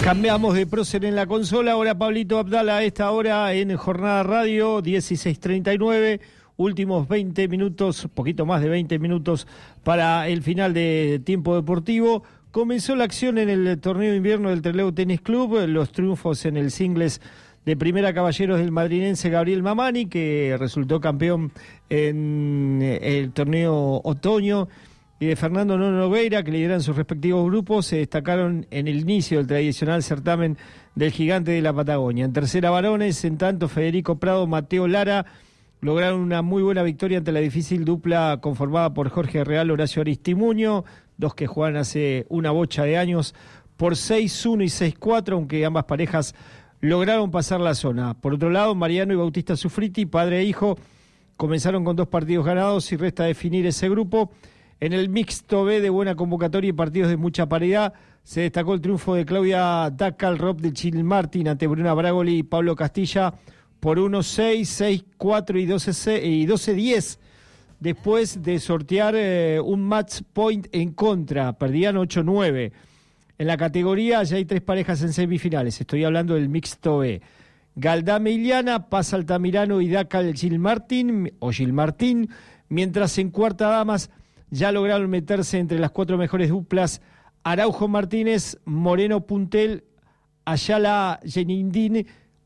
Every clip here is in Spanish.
Cambiamos de prócer en la consola. Ahora Pablito Abdala a esta hora en Jornada Radio, 16:39. Últimos 20 minutos, poquito más de 20 minutos para el final de tiempo deportivo. Comenzó la acción en el torneo de invierno del Trelew Tenis Club. Los triunfos en el singles de primera caballeros del madrinense Gabriel Mamani, que resultó campeón en el torneo otoño, y de Fernando Nono Nogueira, que lideran sus respectivos grupos, se destacaron en el inicio del tradicional certamen del Gigante de la Patagonia. En tercera varones, en tanto, Federico Prado, Mateo Lara lograron una muy buena victoria ante la difícil dupla conformada por Jorge Real, Horacio Aristimuño, dos que juegan hace una bocha de años, por 6-1 y 6-4, aunque ambas parejas lograron pasar la zona. Por otro lado, Mariano y Bautista Sufriti, padre e hijo, comenzaron con 2 partidos ganados y resta definir ese grupo. En el mixto B de buena convocatoria y partidos de mucha paridad, se destacó el triunfo de Claudia Dacal Rob de Chil Martin ante Bruna Bragoli y Pablo Castilla por 1-6, 6-4 y 12-10, después de sortear un match point en contra. Perdían 8-9. En la categoría ya hay 3 parejas en semifinales. Estoy hablando del mixto B. Galdame Iliana, Paz Altamirano y Dacal Gil Martin, mientras en cuarta damas ya lograron meterse entre las 4 mejores duplas Araujo Martínez, Moreno Puntel, Ayala Jenindín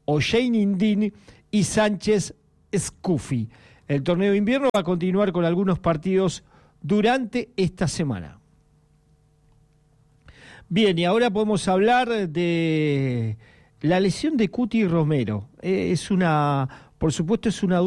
y Sánchez Scufi. El torneo de invierno va a continuar con algunos partidos durante esta semana. Bien, y ahora podemos hablar de la lesión de Cuti Romero. Por supuesto es una